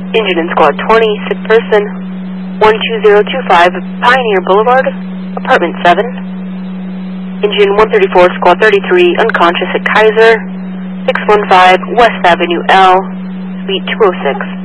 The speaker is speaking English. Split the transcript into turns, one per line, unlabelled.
Engine in Squad 20, sick person, 12025 Pioneer Boulevard, Apartment 7. Engine 134, Squad 33, unconscious at Kaiser, 615 West Avenue L, Suite 206.